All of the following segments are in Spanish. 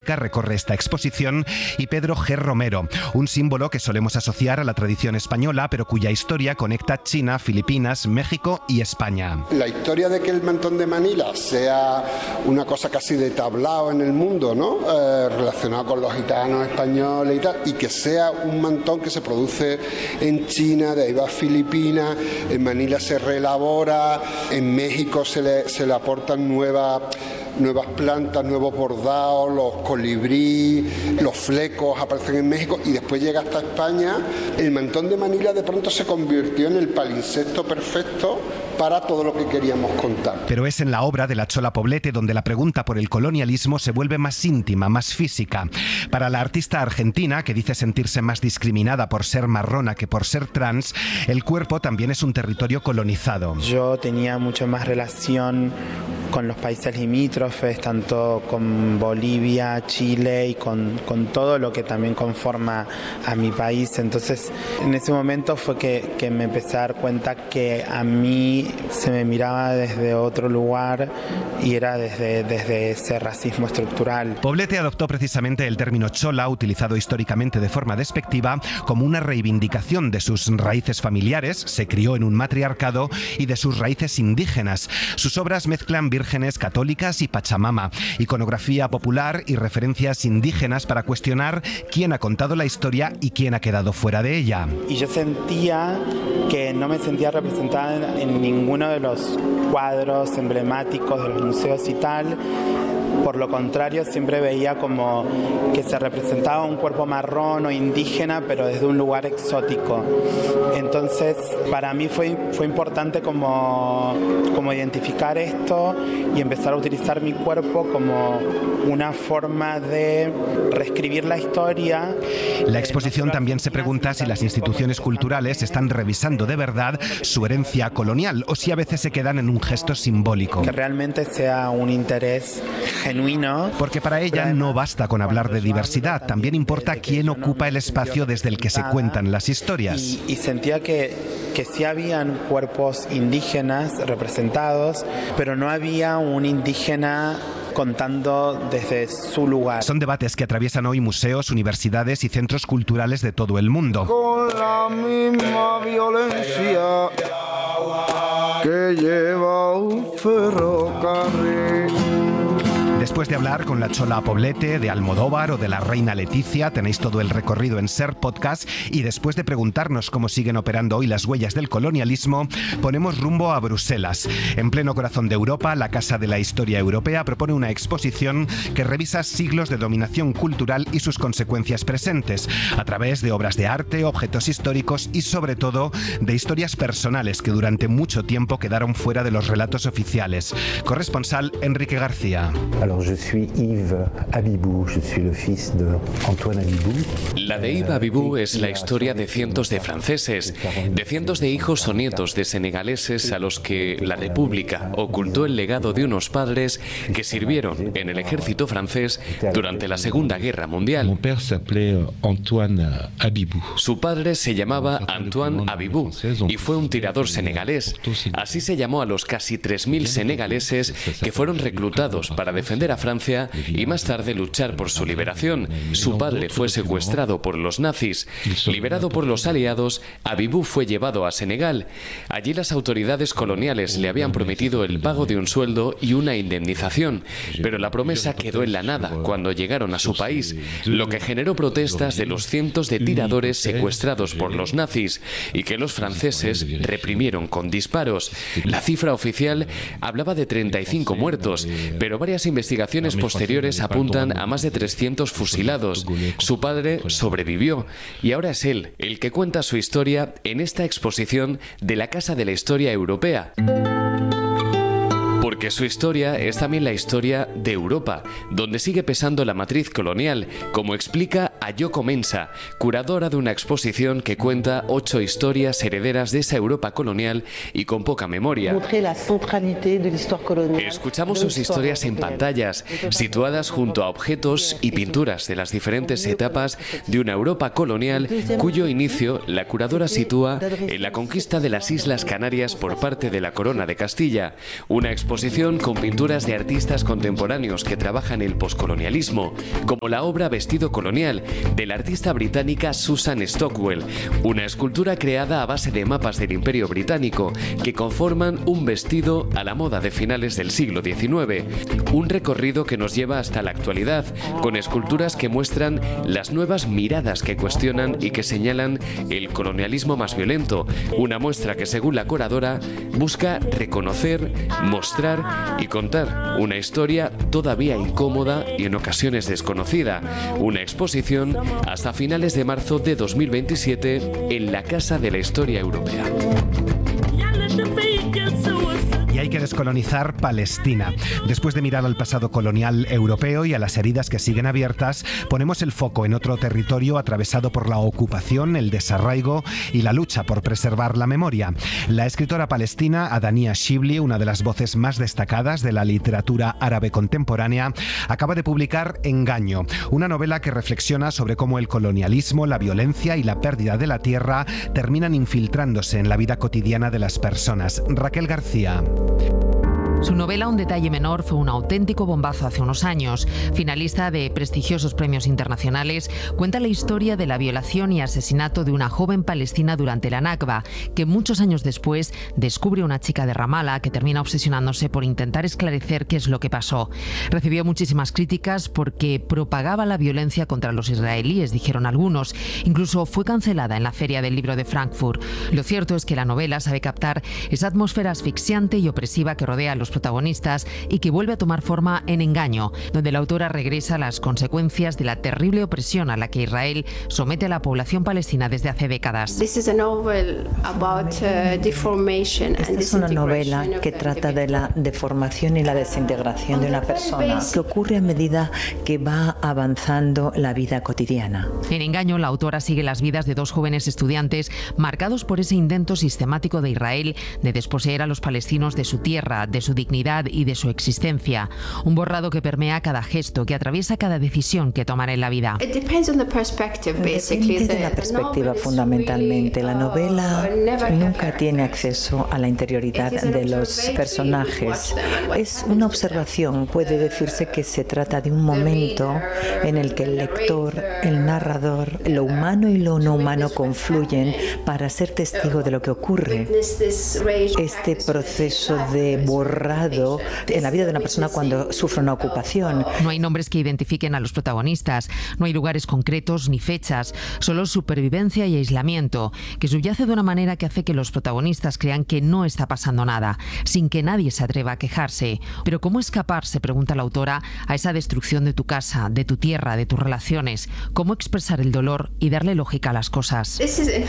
América recorre esta exposición y Pedro G. Romero, un símbolo que solemos asociar a la tradición española, pero cuya historia conecta China, Filipinas, México y España. La historia de que el mantón de Manila sea una cosa casi de tablao en el mundo, ¿no? Relacionado con los gitanos españoles y tal, y que sea un mantón que se produce en China, de ahí va a Filipinas, en Manila se reelabora, en México se le aportan nuevas plantas, nuevos bordados, los colibrí, los flecos aparecen en México y después llega hasta España. El mantón de Manila de pronto se convirtió en el palimpsesto perfecto para todo lo que queríamos contar. Pero es en la obra de la Chola Poblete donde la pregunta por el colonialismo se vuelve más íntima, más física. Para la artista argentina, que dice sentirse más discriminada por ser marrona que por ser trans, el cuerpo también es un territorio colonizado. Yo tenía mucho más relación con los países limítrofes, tanto con Bolivia, Chile y con todo lo que también conforma a mi país. Entonces, en ese momento fue que me empecé a dar cuenta que a mí se me miraba desde otro lugar y era desde ese racismo estructural. Poblete adoptó precisamente el término chola, utilizado históricamente de forma despectiva, como una reivindicación de sus raíces familiares, se crió en un matriarcado, y de sus raíces indígenas. Sus obras mezclan vírgenes católicas y Pachamama, iconografía popular y referencias indígenas para cuestionar quién ha contado la historia y quién ha quedado fuera de ella. Y yo sentía que no me sentía representada en ninguno de los cuadros emblemáticos de los museos y tal. Por lo contrario, siempre veía como que se representaba un cuerpo marrón o indígena, pero desde un lugar exótico. Entonces, para mí fue importante como identificar esto y empezar a utilizar mi cuerpo como una forma de reescribir la historia. La exposición también se pregunta si las instituciones culturales están revisando de verdad su herencia colonial o si a veces se quedan en un gesto simbólico. Que realmente sea un interés genuino. Porque para ella no basta con hablar de diversidad, también importa quién ocupa el espacio desde el que se cuentan las historias. Y sentía que sí habían cuerpos indígenas representados, pero no había un indígena contando desde su lugar. Son debates que atraviesan hoy museos, universidades y centros culturales de todo el mundo. Con la misma violencia que lleva un ferrocarril. Después de hablar con la Chola Poblete, de Almodóvar o de la Reina Leticia, tenéis todo el recorrido en Ser Podcast, y después de preguntarnos cómo siguen operando hoy las huellas del colonialismo, ponemos rumbo a Bruselas. En pleno corazón de Europa, la Casa de la Historia Europea propone una exposición que revisa siglos de dominación cultural y sus consecuencias presentes, a través de obras de arte, objetos históricos y sobre todo de historias personales que durante mucho tiempo quedaron fuera de los relatos oficiales. Corresponsal Enrique García. Alors, je suis Yves Abibou, je suis le fils de Antoine Abibou. La de Yves Abibou es la historia de cientos de franceses, de cientos de hijos o nietos de senegaleses a los que la República ocultó el legado de unos padres que sirvieron en el ejército francés durante la Segunda Guerra Mundial. Mon père s'appelait Antoine Abibou. Su padre se llamaba Antoine Abibou y fue un tirador senegalés. Así se llamó a los casi 3.000 senegaleses que fueron reclutados para defender a Francia y más tarde luchar por su liberación. Su padre fue secuestrado por los nazis. Liberado por los aliados, Abibou fue llevado a Senegal. Allí las autoridades coloniales le habían prometido el pago de un sueldo y una indemnización, pero la promesa quedó en la nada cuando llegaron a su país, lo que generó protestas de los cientos de tiradores secuestrados por los nazis y que los franceses reprimieron con disparos. La cifra oficial hablaba de 35 muertos, pero varias investigaciones posteriores apuntan a más de 300 fusilados. Su padre sobrevivió y ahora es él el que cuenta su historia en esta exposición de la Casa de la Historia Europea. Porque su historia es también la historia de Europa, donde sigue pesando la matriz colonial, como explica Ayoko Mensa, curadora de una exposición que cuenta 8 historias herederas de esa Europa colonial y con poca memoria. Escuchamos sus historias en pantallas, situadas junto a objetos y pinturas de las diferentes etapas de una Europa colonial, cuyo inicio la curadora sitúa en la conquista de las Islas Canarias por parte de la Corona de Castilla, una exposición exposición con pinturas de artistas contemporáneos que trabajan el poscolonialismo, como la obra Vestido Colonial, de la artista británica Susan Stockwell, una escultura creada a base de mapas del Imperio Británico que conforman un vestido a la moda de finales del siglo XIX. Un recorrido que nos lleva hasta la actualidad, con esculturas que muestran las nuevas miradas que cuestionan y que señalan el colonialismo más violento, una muestra que, según la curadora, busca reconocer, mostrar y contar una historia todavía incómoda y en ocasiones desconocida. Una exposición hasta finales de marzo de 2027 en la Casa de la Historia Europea. Y hay que descolonizar Palestina. Después de mirar al pasado colonial europeo y a las heridas que siguen abiertas, ponemos el foco en otro territorio atravesado por la ocupación, el desarraigo y la lucha por preservar la memoria. La escritora palestina Adania Shibli, una de las voces más destacadas de la literatura árabe contemporánea, acaba de publicar Engaño, una novela que reflexiona sobre cómo el colonialismo, la violencia y la pérdida de la tierra terminan infiltrándose en la vida cotidiana de las personas. Raquel García. Su novela Un detalle menor fue un auténtico bombazo hace unos años. Finalista de prestigiosos premios internacionales, cuenta la historia de la violación y asesinato de una joven palestina durante la Nakba, que muchos años después descubre una chica de Ramallah que termina obsesionándose por intentar esclarecer qué es lo que pasó. Recibió muchísimas críticas porque propagaba la violencia contra los israelíes, dijeron algunos. Incluso fue cancelada en la Feria del Libro de Frankfurt. Lo cierto es que la novela sabe captar esa atmósfera asfixiante y opresiva que rodea a los protagonistas y que vuelve a tomar forma en Engaño, donde la autora regresa a las consecuencias de la terrible opresión a la que Israel somete a la población palestina desde hace décadas. Esta es una novela que trata de la deformación y la desintegración de una persona, que ocurre a medida que va avanzando la vida cotidiana. En Engaño, la autora sigue las vidas de dos jóvenes estudiantes marcados por ese intento sistemático de Israel de desposeer a los palestinos de su tierra, de su dignidad y de su existencia. Un borrado que permea cada gesto, que atraviesa cada decisión que toman en la vida. Depende de la perspectiva fundamentalmente. La novela nunca tiene acceso a la interioridad de los personajes. Es una observación. Puede decirse que se trata de un momento en el que el lector, el narrador, lo humano y lo no humano confluyen para ser testigo de lo que ocurre. Este proceso de borrado en la vida de una persona cuando sufre una ocupación. No hay nombres que identifiquen a los protagonistas, no hay lugares concretos ni fechas, solo supervivencia y aislamiento, que subyace de una manera que hace que los protagonistas crean que no está pasando nada, sin que nadie se atreva a quejarse. Pero ¿cómo escapar, se pregunta la autora, a esa destrucción de tu casa, de tu tierra, de tus relaciones? ¿Cómo expresar el dolor y darle lógica a las cosas? Este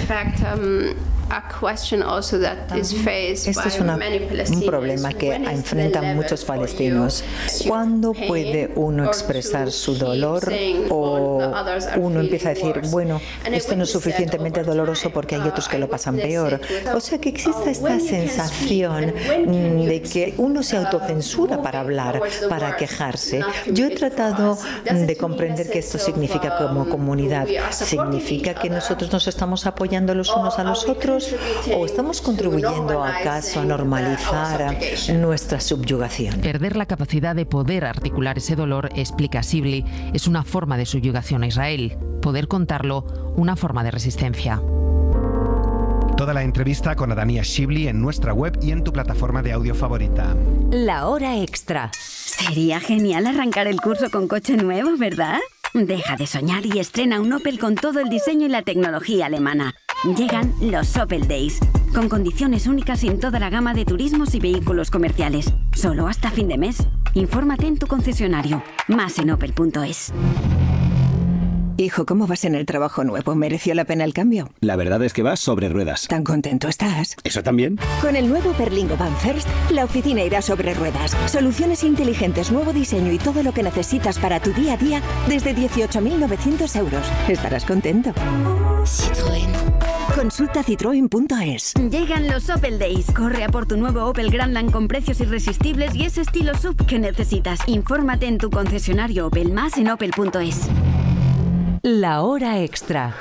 es un problema que enfrentan muchos palestinos. ¿Cuándo puede uno expresar su dolor o uno empieza a decir, bueno, esto no es suficientemente doloroso porque hay otros que lo pasan peor? O sea que existe esta sensación de que uno se autocensura para hablar, para quejarse. Yo he tratado de comprender qué esto significa como comunidad. ¿Significa que nosotros nos estamos apoyando los unos a los otros o estamos contribuyendo acaso a normalizar nuestra subyugación? Perder la capacidad de poder articular ese dolor, explica Shibli, es una forma de subyugación a Israel. Poder contarlo, una forma de resistencia. Toda la entrevista con Adania Shibli en nuestra web y en tu plataforma de audio favorita. La hora extra. Sería genial arrancar el curso con coche nuevo, ¿verdad? Deja de soñar y estrena un Opel con todo el diseño y la tecnología alemana. Llegan los Opel Days, con condiciones únicas en toda la gama de turismos y vehículos comerciales. Solo hasta fin de mes. Infórmate en tu concesionario. Más en opel.es. Hijo, ¿cómo vas en el trabajo nuevo? ¿Mereció la pena el cambio? La verdad es que vas sobre ruedas. ¿Tan contento estás? ¿Eso también? Con el nuevo Berlingo Van First, la oficina irá sobre ruedas. Soluciones inteligentes, nuevo diseño y todo lo que necesitas para tu día a día desde 18.900 euros. Estarás contento. Citroën. Consulta citroen.es. Llegan los Opel Days. Corre a por tu nuevo Opel Grandland con precios irresistibles y ese estilo SUV que necesitas. Infórmate en tu concesionario Opel, más en opel.es. La hora extra.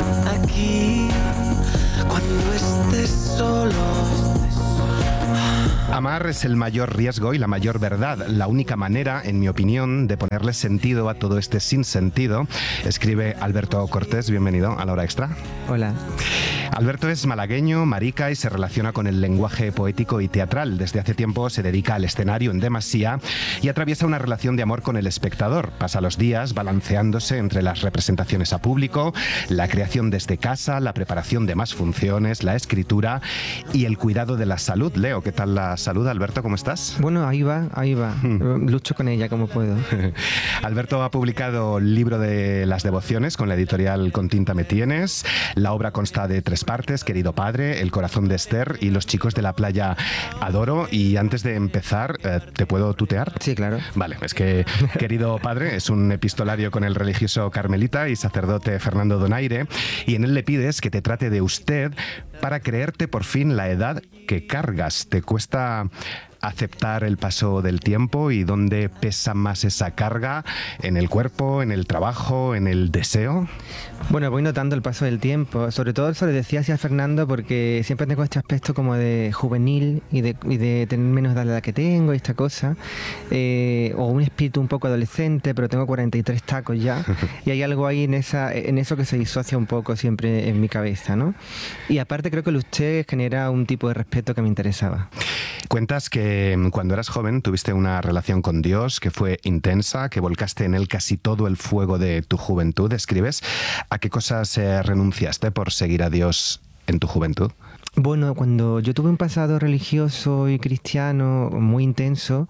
Aquí, cuando estés solo, Amar es el mayor riesgo y la mayor verdad. La única manera, en mi opinión, de ponerle sentido a todo este sinsentido, escribe Alberto Cortés. Bienvenido a La Hora Extra. Hola. Alberto es malagueño, marica y se relaciona con el lenguaje poético y teatral. Desde hace tiempo se dedica al escenario en demasía y atraviesa una relación de amor con el espectador. Pasa los días balanceándose entre las representaciones a público, la creación desde casa, la preparación de más funciones, la escritura y el cuidado de la salud. Leo, ¿qué tal la salud, Alberto? ¿Cómo estás? Bueno, ahí va. Lucho con ella como puedo. Alberto ha publicado el libro de las devociones con la editorial Con tinta me tienes. La obra consta de 3 partes: Querido Padre, El corazón de Esther y Los chicos de la playa Adoro. Y antes de empezar, ¿te puedo tutear? Sí, claro. Vale, es que Querido Padre es un epistolario con el religioso carmelita y sacerdote Fernando Donaire, y en él le pides que te trate de usted para creerte por fin la edad que cargas. ¿Te cuesta aceptar el paso del tiempo y dónde pesa más esa carga? ¿En el cuerpo, en el trabajo, en el deseo? Bueno, voy notando el paso del tiempo. Sobre todo eso le decía así a Fernando porque siempre tengo este aspecto como de juvenil y de tener menos de la edad que tengo y esta cosa. O un espíritu un poco adolescente, pero tengo 43 tacos ya. Y hay algo ahí en eso que se disocia un poco siempre en mi cabeza, ¿no? Y aparte creo que usted genera un tipo de respeto que me interesaba. Cuentas que cuando eras joven tuviste una relación con Dios que fue intensa, que volcaste en él casi todo el fuego de tu juventud. Escribes, ¿a qué cosas renunciaste por seguir a Dios en tu juventud? Bueno, cuando yo tuve un pasado religioso y cristiano muy intenso,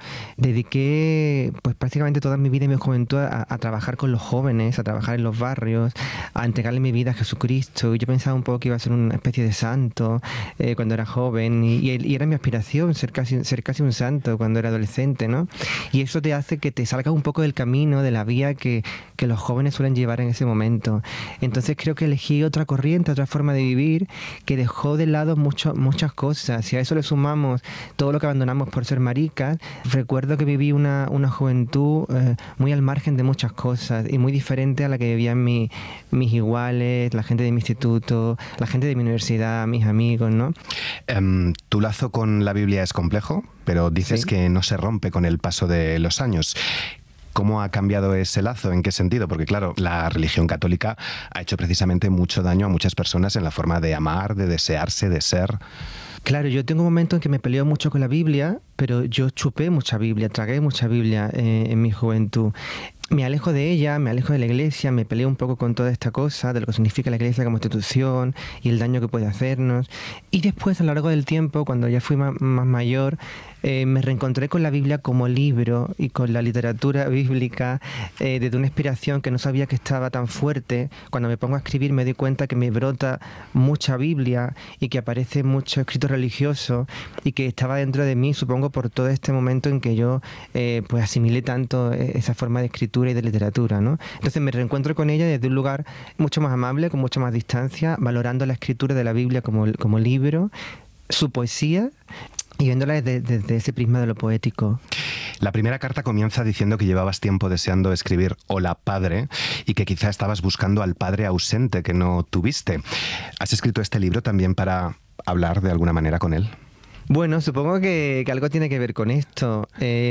dediqué pues prácticamente toda mi vida y mi juventud a trabajar con los jóvenes, a trabajar en los barrios, a entregarle mi vida a Jesucristo. Y yo pensaba un poco que iba a ser una especie de santo cuando era joven y era mi aspiración ser casi un santo cuando era adolescente, ¿no? Y eso te hace que te salgas un poco del camino, de la vía que los jóvenes suelen llevar en ese momento. Entonces creo que elegí otra corriente, otra forma de vivir que dejó de lado muchas cosas. Si a eso le sumamos todo lo que abandonamos por ser maricas, recuerdo que viví una juventud muy al margen de muchas cosas y muy diferente a la que vivían mis iguales, la gente de mi instituto, la gente de mi universidad, mis amigos, ¿no? Tu lazo con la Biblia es complejo, pero dices que no se rompe con el paso de los años. ¿Cómo ha cambiado ese lazo? ¿En qué sentido? Porque claro, la religión católica ha hecho precisamente mucho daño a muchas personas en la forma de amar, de desearse, de ser. Claro, yo tengo un momento en que me peleo mucho con la Biblia, pero yo chupé mucha Biblia, tragué mucha Biblia en mi juventud. Me alejo de ella, me alejo de la iglesia, me peleo un poco con toda esta cosa de lo que significa la iglesia como institución y el daño que puede hacernos. Y después, a lo largo del tiempo, cuando ya fui más mayor, me reencontré con la Biblia como libro y con la literatura bíblica desde una inspiración que no sabía que estaba tan fuerte. Cuando me pongo a escribir me doy cuenta que me brota mucha Biblia y que aparece mucho escrito religioso y que estaba dentro de mí, supongo, por todo este momento en que yo pues asimilé tanto esa forma de escritura y de literatura, ¿no? Entonces me reencuentro con ella desde un lugar mucho más amable, con mucha más distancia, valorando la escritura de la Biblia como libro, su poesía, y viéndola desde ese prisma de lo poético. La primera carta comienza diciendo que llevabas tiempo deseando escribir Hola Padre y que quizá estabas buscando al padre ausente que no tuviste. ¿Has escrito este libro también para hablar de alguna manera con él? Bueno, supongo que algo tiene que ver con esto.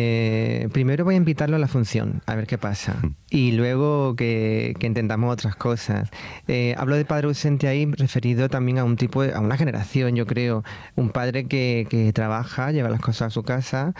Primero voy a invitarlo a la función, a ver qué pasa. Y luego que intentamos otras cosas. Hablo de padre ausente ahí referido también a a una generación, yo creo. Un padre que trabaja, lleva las cosas a su casa,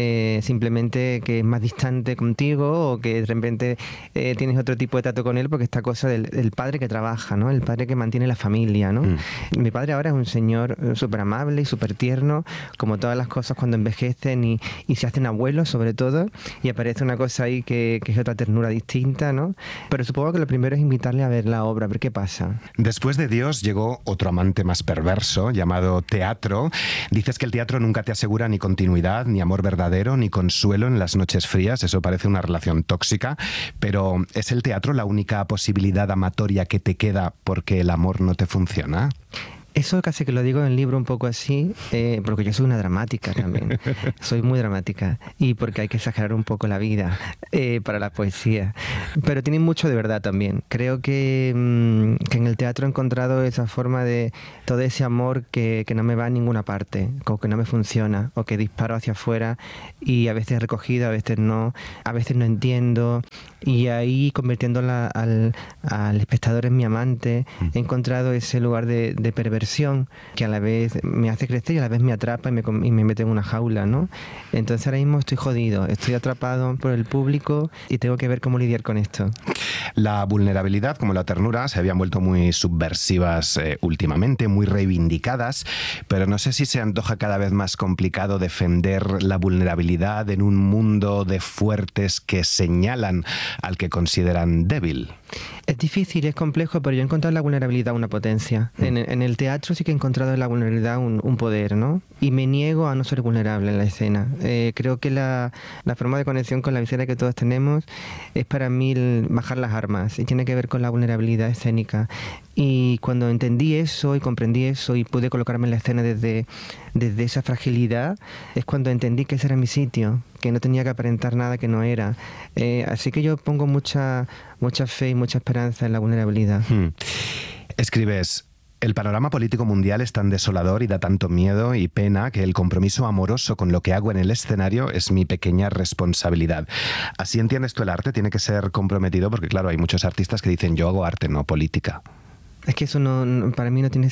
simplemente que es más distante contigo o que de repente tienes otro tipo de trato con él, porque esta cosa del padre que trabaja, ¿no? El padre que mantiene la familia, ¿no? Mi padre ahora es un señor súper amable y súper tierno, como todas las cosas cuando envejecen y se hacen abuelos sobre todo, y aparece una cosa ahí que es otra ternura distinta, ¿no? Pero supongo que lo primero es invitarle a ver la obra, a ver qué pasa. Después de Dios llegó otro amante más perverso llamado teatro. Dices que el teatro nunca te asegura ni continuidad, ni amor verdadero, ni consuelo en las noches frías. Eso parece una relación tóxica, pero ¿es el teatro la única posibilidad amatoria que te queda porque el amor no te funciona? Eso casi que lo digo en el libro un poco así, porque yo soy una dramática también. Soy muy dramática. Y porque hay que exagerar un poco la vida para la poesía. Pero tiene mucho de verdad también. Creo que en el teatro he encontrado esa forma de todo ese amor que no me va a ninguna parte, o que no me funciona, o que disparo hacia afuera y a veces he recogido, a veces no entiendo, y ahí convirtiéndola al espectador en mi amante, he encontrado ese lugar de perversión que a la vez me hace crecer y a la vez me atrapa y me mete en una jaula, ¿no? Entonces ahora mismo estoy jodido, estoy atrapado por el público y tengo que ver cómo lidiar con esto. La vulnerabilidad, como la ternura, se habían vuelto muy subversivas últimamente, muy reivindicadas, pero no sé si se antoja cada vez más complicado defender la vulnerabilidad en un mundo de fuertes que señalan al que consideran débil. Es difícil, es complejo, pero yo he encontrado en la vulnerabilidad una potencia. En el teatro sí que he encontrado en la vulnerabilidad un poder, ¿no? Y me niego a no ser vulnerable en la escena. Creo que la forma de conexión con la miseria que todos tenemos es para mí bajar las armas y tiene que ver con la vulnerabilidad escénica. Y cuando entendí eso y comprendí eso y pude colocarme en la escena desde esa fragilidad, es cuando entendí que ese era mi sitio, que no tenía que aparentar nada que no era. Así que yo pongo mucha fe y mucha esperanza en la vulnerabilidad. Escribes: el panorama político mundial es tan desolador y da tanto miedo y pena que el compromiso amoroso con lo que hago en el escenario es mi pequeña responsabilidad. ¿Así entiendes tú el arte? Tiene que ser comprometido, porque claro, hay muchos artistas que dicen yo hago arte, no política. Es que eso para mí no tiene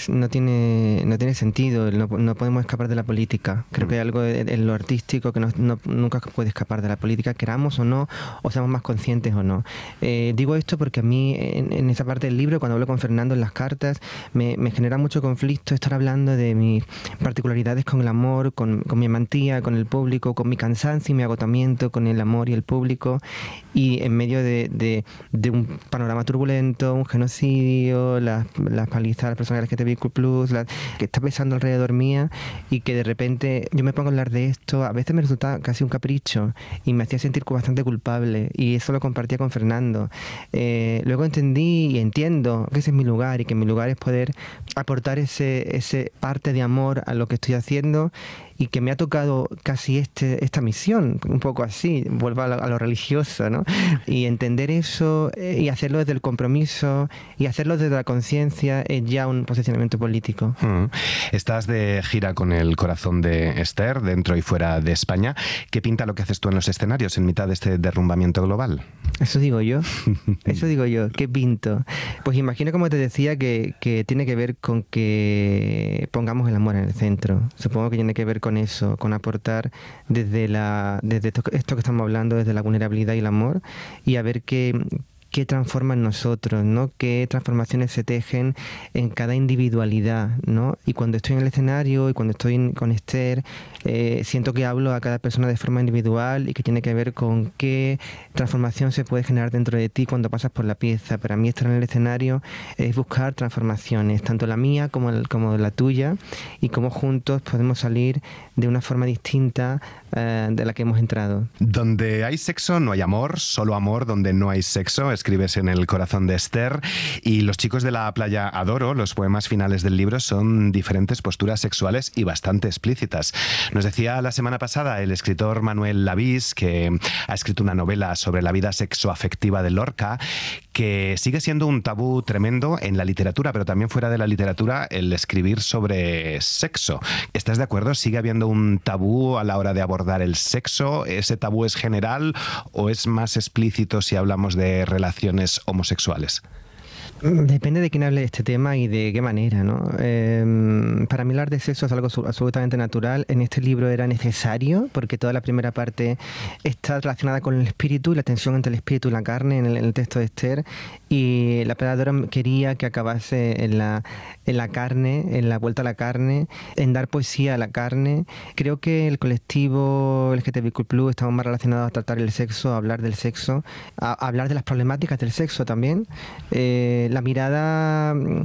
sentido. No podemos escapar de la política. Creo que hay algo en lo artístico que nunca puede escapar de la política, queramos o no, o seamos más conscientes o no. Digo esto porque a mí, en esa parte del libro, cuando hablo con Fernando en las cartas, me genera mucho conflicto estar hablando de mis particularidades con el amor, con mi amantía, con el público, con mi cansancio y mi agotamiento con el amor y el público, y en medio de un panorama turbulento, un genocidio, las palizas a las personas LGTBIQ+, que está pesando alrededor mía, y que de repente yo me pongo a hablar de esto. A veces me resulta casi un capricho y me hacía sentir bastante culpable, y eso lo compartía con Fernando. Luego entendí y entiendo que ese es mi lugar, y que mi lugar es poder aportar ese parte de amor a lo que estoy haciendo, y que me ha tocado casi esta misión, un poco así, vuelvo a lo religioso, ¿no? Y entender eso y hacerlo desde el compromiso y hacerlo desde la conciencia es ya un posicionamiento político. Estás de gira con El corazón de Esther, dentro y fuera de España. ¿Qué pinta lo que haces tú en los escenarios en mitad de este derrumbamiento global? Eso digo yo, ¿qué pinto? Pues imagino, como te decía, que tiene que ver con que pongamos el amor en el centro. Supongo que tiene que ver con eso, con aportar desde esto que estamos hablando, desde la vulnerabilidad y el amor, y a ver qué transforma en nosotros, ¿no? Qué transformaciones se tejen en cada individualidad, ¿no? Y cuando estoy en el escenario y cuando estoy con Esther, siento que hablo a cada persona de forma individual, y que tiene que ver con qué transformación se puede generar dentro de ti cuando pasas por la pieza. Para mí estar en el escenario es buscar transformaciones, tanto la mía como la tuya, y cómo juntos podemos salir de una forma distinta de la que hemos entrado. Donde hay sexo no hay amor, solo amor donde no hay sexo, escribes en El corazón de Esther. Y Los chicos de la playa adoro, los poemas finales del libro, son diferentes posturas sexuales y bastante explícitas. Nos decía la semana pasada el escritor Manuel Lavís, que ha escrito una novela sobre la vida sexoafectiva de Lorca, que sigue siendo un tabú tremendo en la literatura, pero también fuera de la literatura, el escribir sobre sexo. ¿Estás de acuerdo? ¿Sigue habiendo un tabú a la hora de abordar el sexo? ¿Ese tabú es general o es más explícito si hablamos de relaciones homosexuales? Depende de quién hable de este tema y de qué manera, ¿no? Para mí hablar de sexo es algo absolutamente natural. En este libro era necesario, porque toda la primera parte está relacionada con el espíritu y la tensión entre el espíritu y la carne en el texto de Esther, y la predadora quería que acabase en la carne, en la vuelta a la carne, en dar poesía a la carne. Creo que el colectivo LGTBIQ+, estamos más relacionados a tratar el sexo, a hablar del sexo, a hablar de las problemáticas del sexo también. La mirada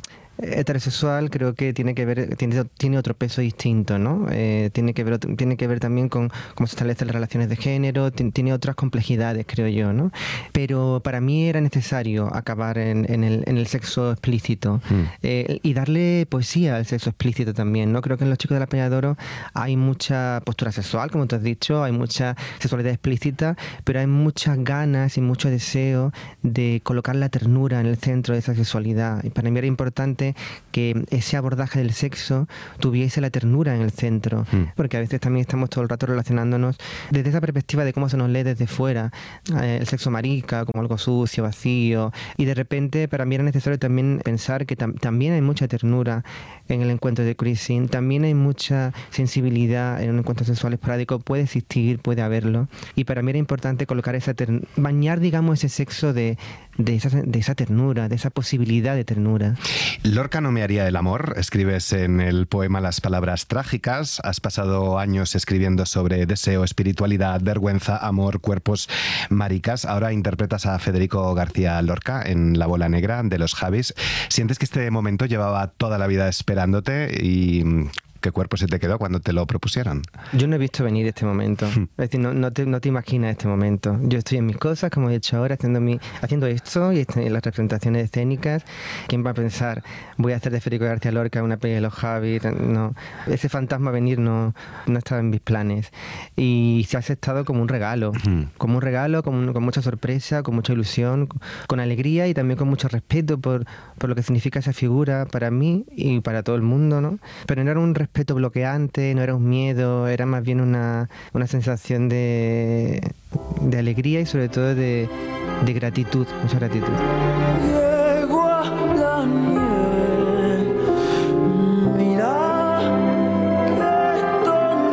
heterosexual creo que tiene otro peso distinto, ¿no? Tiene que ver también con cómo se establecen las relaciones de género, tiene otras complejidades, creo yo, ¿no? Pero para mí era necesario acabar en el sexo explícito y darle poesía al sexo explícito también, ¿no? Creo que en Los chicos de la Peña de Oro hay mucha postura sexual, como tú has dicho, hay mucha sexualidad explícita, pero hay muchas ganas y mucho deseo de colocar la ternura en el centro de esa sexualidad. Y para mí era importante que ese abordaje del sexo tuviese la ternura en el centro, porque a veces también estamos todo el rato relacionándonos desde esa perspectiva de cómo se nos lee desde fuera, el sexo marica como algo sucio, vacío, y de repente para mí era necesario también pensar que también hay mucha ternura en el encuentro de cruising, también hay mucha sensibilidad en un encuentro sexual esporádico, puede existir, puede haberlo, y para mí era importante colocar bañar, digamos, ese sexo de esa ternura, de esa posibilidad de ternura. Lorca no me haría el amor, escribes en el poema las palabras trágicas, has pasado años escribiendo sobre deseo, espiritualidad, vergüenza, amor, cuerpos, maricas, ahora interpretas a Federico García Lorca en La bola negra de los Javis. ¿Sientes que este momento llevaba toda la vida esperándote y qué cuerpo se te quedó cuando te lo propusieron? Yo no he visto venir este momento. Es decir, no te imaginas este momento. Yo estoy en mis cosas, como he hecho ahora, haciendo esto y las representaciones escénicas. ¿Quién va a pensar, voy a hacer de Federico García Lorca una peli de los Javis? No. Ese fantasma venir no estaba en mis planes. Y se ha aceptado como un regalo. Como un regalo, con mucha sorpresa, con mucha ilusión, con alegría y también con mucho respeto por lo que significa esa figura para mí y para todo el mundo, ¿no? Pero no era un respeto bloqueante, no era un miedo, era más bien una sensación de alegría y sobre todo de gratitud, mucha gratitud. Llegó la nieve, mira qué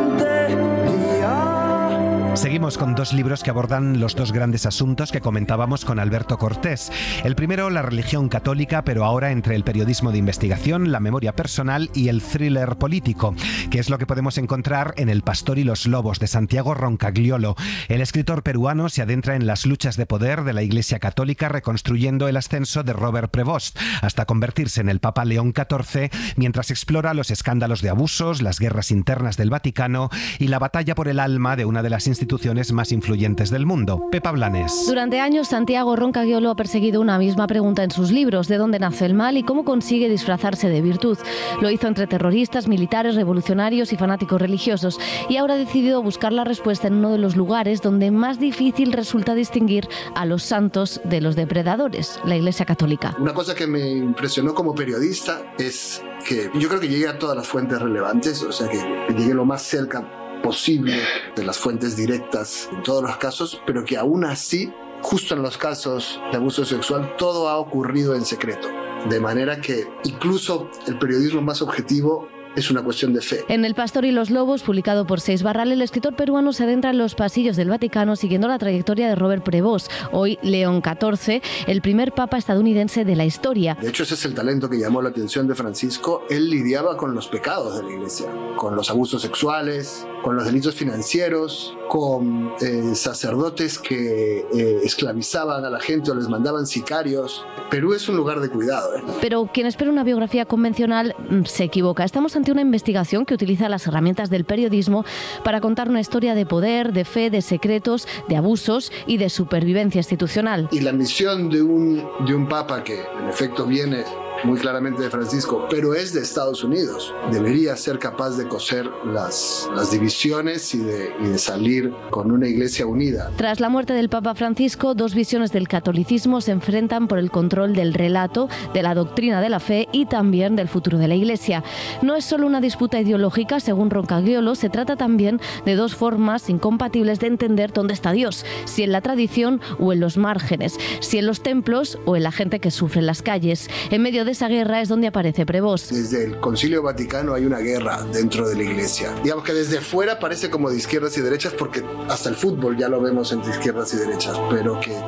tontería. Seguimos con dos libros que abordan los dos grandes asuntos que comentábamos con Alberto Cortés. El primero, la religión católica, pero ahora entre el periodismo de investigación, la memoria personal y el thriller político, que es lo que podemos encontrar en El pastor y los lobos, de Santiago Roncagliolo. El escritor peruano se adentra en las luchas de poder de la Iglesia Católica, reconstruyendo el ascenso de Robert Prevost, hasta convertirse en el Papa León XIV, mientras explora los escándalos de abusos, las guerras internas del Vaticano y la batalla por el alma de una de las instituciones más influyentes del mundo. Pepa Blanes. Durante años, Santiago Roncagliolo ha perseguido una misma pregunta en sus libros: ¿de dónde nace el mal y cómo consigue disfrazarse de virtud? Lo hizo entre terroristas, militares, revolucionarios y fanáticos religiosos, y ahora ha decidido buscar la respuesta en uno de los lugares donde más difícil resulta distinguir a los santos de los depredadores, la Iglesia Católica. Una cosa que me impresionó como periodista es que yo creo que llegué a todas las fuentes relevantes, o sea que llegué lo más cerca posible de las fuentes directas en todos los casos, pero que aún así, justo en los casos de abuso sexual, todo ha ocurrido en secreto. De manera que incluso el periodismo más objetivo es una cuestión de fe. En El pastor y los lobos, publicado por Seis Barral, el escritor peruano se adentra en los pasillos del Vaticano siguiendo la trayectoria de Robert Prevost, hoy León XIV, el primer papa estadounidense de la historia. De hecho, ese es el talento que llamó la atención de Francisco. Él lidiaba con los pecados de la Iglesia, con los abusos sexuales, con los delitos financieros, con sacerdotes que esclavizaban a la gente o les mandaban sicarios. Perú es un lugar de cuidado, ¿eh? Pero quien espera una biografía convencional se equivoca. Estamos ante una investigación que utiliza las herramientas del periodismo para contar una historia de poder, de fe, de secretos, de abusos y de supervivencia institucional. Y la misión de un papa que en efecto viene muy claramente de Francisco, pero es de Estados Unidos, debería ser capaz de coser las divisiones y de salir con una iglesia unida. Tras la muerte del Papa Francisco, dos visiones del catolicismo se enfrentan por el control del relato, de la doctrina de la fe y también del futuro de la Iglesia. No es solo una disputa ideológica, según Roncagliolo, se trata también de dos formas incompatibles de entender dónde está Dios, si en la tradición o en los márgenes, si en los templos o en la gente que sufre en las calles. En medio de esa guerra es donde aparece Prevost. Desde el Concilio Vaticano hay una guerra dentro de la Iglesia. Digamos que desde fuera parece como de izquierdas y derechas, porque hasta el fútbol ya lo vemos entre izquierdas y derechas, pero que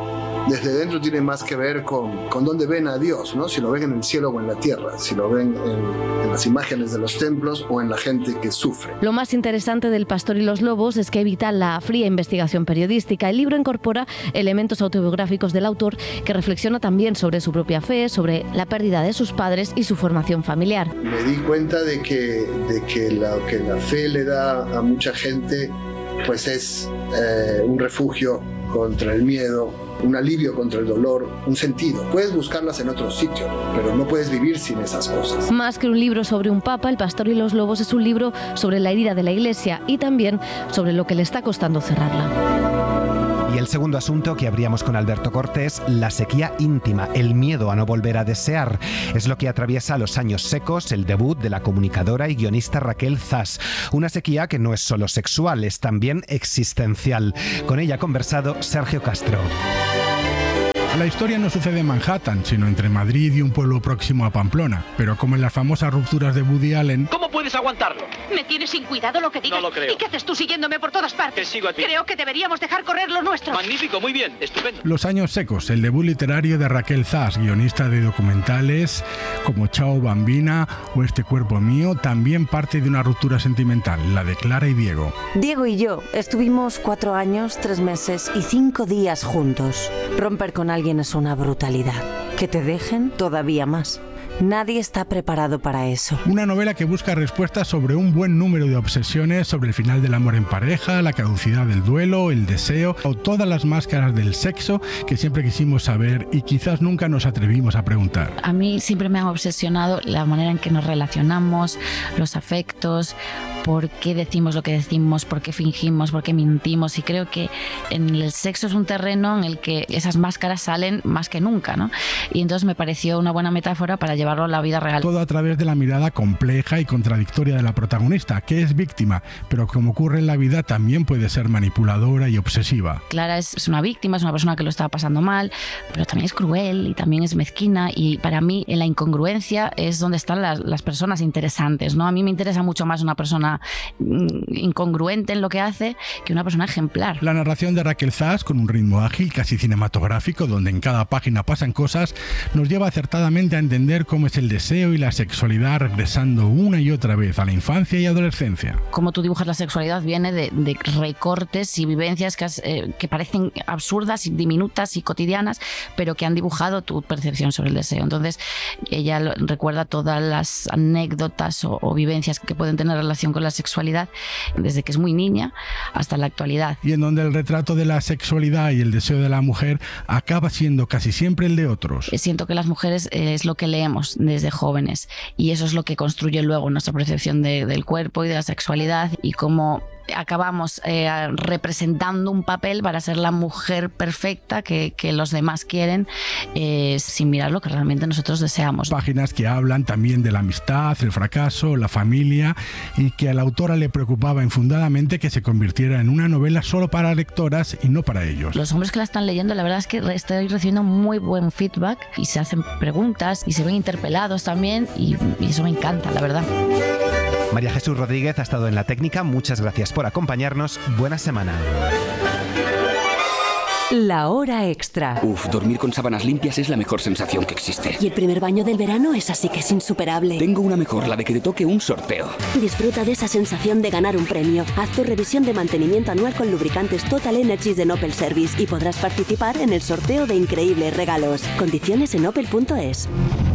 desde dentro tiene más que ver con dónde ven a Dios, ¿no? Si lo ven en el cielo o en la tierra, si lo ven en las imágenes de los templos o en la gente que sufre. Lo más interesante del Pastor y los lobos es que evita la fría investigación periodística. El libro incorpora elementos autobiográficos del autor, que reflexiona también sobre su propia fe, sobre la pérdida de sus padres y su formación familiar. Me di cuenta de que lo que la fe le da a mucha gente pues es un refugio contra el miedo, un alivio contra el dolor, un sentido. Puedes buscarlas en otro sitio, pero no puedes vivir sin esas cosas. Más que un libro sobre un papa, El Pastor y los lobos es un libro sobre la herida de la Iglesia y también sobre lo que le está costando cerrarla. Y el segundo asunto que abríamos con Alberto Cortés, la sequía íntima, el miedo a no volver a desear. Es lo que atraviesa Los años secos, el debut de la comunicadora y guionista Raquel Zas. Una sequía que no es solo sexual, es también existencial. Con ella ha conversado Sergio Castro. La historia no sucede en Manhattan, sino entre Madrid y un pueblo próximo a Pamplona. Pero como en las famosas rupturas de Woody Allen... ¿Cómo puedes aguantarlo? ¿Me tienes sin cuidado lo que digas? No lo creo. ¿Y qué haces tú siguiéndome por todas partes? Te sigo a ti. Creo que deberíamos dejar correr lo nuestro. Magnífico, muy bien, estupendo. Los años secos, el debut literario de Raquel Zas, guionista de documentales como Chao Bambina o Este cuerpo mío, también parte de una ruptura sentimental, la de Clara y Diego. Diego y yo estuvimos 4 años, 3 meses y 5 días juntos. Romper con alguien es una brutalidad. Que te dejen todavía más. Nadie está preparado para eso. Una novela que busca respuestas sobre un buen número de obsesiones sobre el final del amor en pareja, la caducidad del duelo, el deseo o todas las máscaras del sexo que siempre quisimos saber y quizás nunca nos atrevimos a preguntar. A mí siempre me ha obsesionado la manera en que nos relacionamos, los afectos, por qué decimos lo que decimos, por qué fingimos, por qué mentimos, y creo que en el sexo es un terreno en el que esas máscaras salen más que nunca, ¿no? Y entonces me pareció una buena metáfora para llevarlo a la vida real. Todo a través de la mirada compleja y contradictoria de la protagonista, que es víctima, pero como ocurre en la vida también puede ser manipuladora y obsesiva. Clara es una víctima, es una persona que lo está pasando mal, pero también es cruel y también es mezquina, y para mí en la incongruencia es donde están las personas interesantes, ¿no? A mí me interesa mucho más una persona incongruente en lo que hace que una persona ejemplar. La narración de Raquel Zas, con un ritmo ágil, casi cinematográfico, donde en cada página pasan cosas, nos lleva acertadamente a entender cómo es el deseo y la sexualidad regresando una y otra vez a la infancia y adolescencia. Cómo tú dibujas la sexualidad viene de recortes y vivencias que parecen absurdas y diminutas y cotidianas, pero que han dibujado tu percepción sobre el deseo. Entonces ella recuerda todas las anécdotas o vivencias que pueden tener relación con la sexualidad desde que es muy niña hasta la actualidad. Y en donde el retrato de la sexualidad y el deseo de la mujer acaba siendo casi siempre el de otros. Siento que las mujeres es lo que leemos desde jóvenes, y eso es lo que construye luego nuestra percepción del cuerpo y de la sexualidad, y cómo acabamos representando un papel para ser la mujer perfecta que los demás quieren, sin mirar lo que realmente nosotros deseamos. Páginas que hablan también de la amistad, el fracaso, la familia, y que a la autora le preocupaba infundadamente que se convirtiera en una novela solo para lectoras y no para ellos. Los hombres que la están leyendo, la verdad es que estoy recibiendo muy buen feedback y se hacen preguntas y se ven interpelados también, y eso me encanta, la verdad. María Jesús Rodríguez ha estado en la técnica. Muchas gracias por acompañarnos. Buena semana. La hora extra. Dormir con sábanas limpias es la mejor sensación que existe. Y el primer baño del verano es así que es insuperable. Tengo una mejor, la de que te toque un sorteo. Disfruta de esa sensación de ganar un premio. Haz tu revisión de mantenimiento anual con lubricantes Total Energies de Opel Service y podrás participar en el sorteo de increíbles regalos. Condiciones en opel.es.